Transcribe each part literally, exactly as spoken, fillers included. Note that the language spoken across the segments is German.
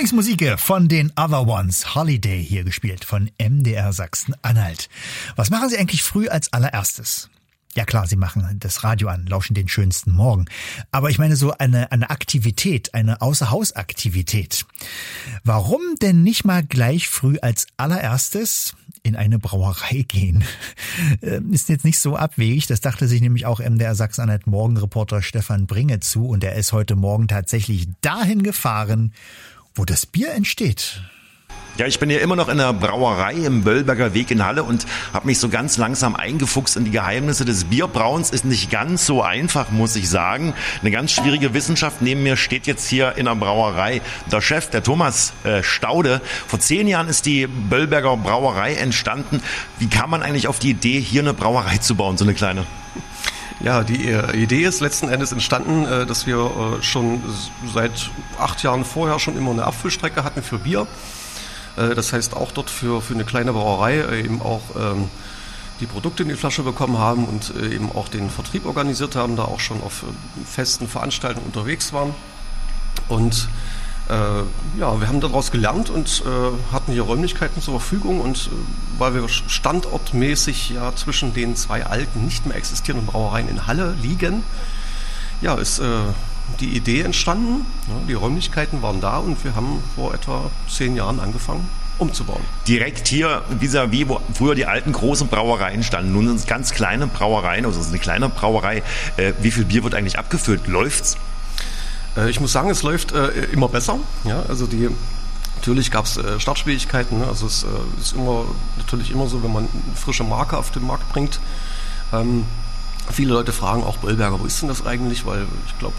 Frühlingsmusik von den Other Ones. Holiday hier gespielt von M D R Sachsen-Anhalt. Was machen Sie eigentlich früh als allererstes? Ja klar, Sie machen das Radio an, lauschen den schönsten Morgen. Aber ich meine so eine, eine Aktivität, eine Außerhausaktivität. Warum denn nicht mal gleich früh als allererstes in eine Brauerei gehen? Ist jetzt nicht so abwegig. Das dachte sich nämlich auch M D R Sachsen-Anhalt Morgenreporter Stefan Bringe zu. Und er ist heute Morgen tatsächlich dahin gefahren, wo das Bier entsteht. Ja, ich bin ja immer noch in der Brauerei im Böllberger Weg in Halle und habe mich so ganz langsam eingefuchst in die Geheimnisse des Bierbrauens. Ist nicht ganz so einfach, muss ich sagen. Eine ganz schwierige Wissenschaft. Neben mir steht jetzt hier in der Brauerei der Chef, der Thomas äh, Staude. Vor zehn Jahren ist die Böllberger Brauerei entstanden. Wie kam man eigentlich auf die Idee, hier eine Brauerei zu bauen, so eine kleine? Ja, die Idee ist letzten Endes entstanden, dass wir schon seit acht Jahren vorher schon immer eine Abfüllstrecke hatten für Bier. Das heißt auch dort für, für eine kleine Brauerei eben auch ähm, die Produkte in die Flasche bekommen haben und äh, eben auch den Vertrieb organisiert haben, da auch schon auf äh, festen Veranstaltungen unterwegs waren. Und äh, ja, wir haben daraus gelernt und äh, hatten hier Räumlichkeiten zur Verfügung und äh, weil wir standortmäßig ja zwischen den zwei alten, nicht mehr existierenden Brauereien in Halle liegen, ja, ist äh, die Idee entstanden, ja, die Räumlichkeiten waren da und wir haben vor etwa zehn Jahren angefangen umzubauen. Direkt hier vis-à-vis, wo früher die alten großen Brauereien standen, nun sind es ganz kleine Brauereien, also es ist eine kleine Brauerei. Äh, wie viel Bier wird eigentlich abgefüllt? Läuft's? Äh, ich muss sagen, es läuft äh, immer besser. Ja, also die Natürlich gab es äh, Startschwierigkeiten, ne? Also es äh, ist immer natürlich immer so, wenn man eine frische Marke auf den Markt bringt. Ähm, viele Leute fragen auch Böllberger, wo ist denn das eigentlich? Weil ich glaube,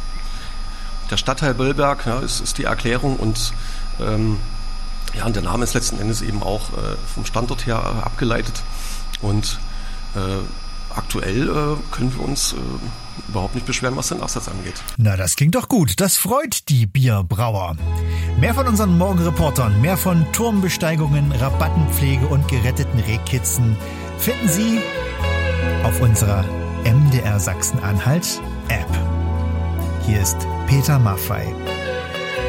der Stadtteil Böllberg, ja, ist, ist die Erklärung und ähm, ja, und der Name ist letzten Endes eben auch äh, vom Standort her äh, abgeleitet und äh, aktuell äh, können wir uns äh, überhaupt nicht beschweren, was den Nachsatz angeht. Na, das klingt doch gut. Das freut die Bierbrauer. Mehr von unseren Morgenreportern, mehr von Turmbesteigungen, Rabattenpflege und geretteten Rehkitzen finden Sie auf unserer M D R Sachsen-Anhalt App. Hier ist Peter Maffay.